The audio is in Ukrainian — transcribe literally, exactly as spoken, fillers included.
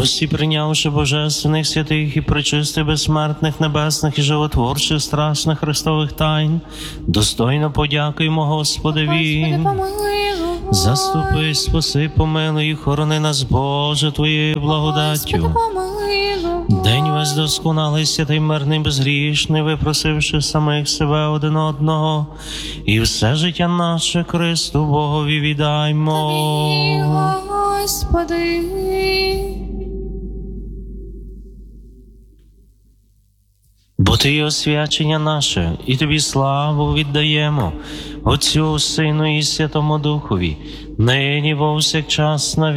Усі прийнявши божественних святих і пречистих, безсмертних, небесних і животворчих, страшних Христових тайн, достойно подякуємо Господеві. Заступи, спаси, помилуй і хорони нас, Боже, Твоєю благодаттю. День весь досконалий, святий, мирний, безгрішний, випросивши самих себе один одного, і все життя наше Христу Богові віддаймо. Господи. Бо Ти є освячення наше, і Тобі славу віддаємо, Отцю, Сину і Святому Духові, нині повсякчас на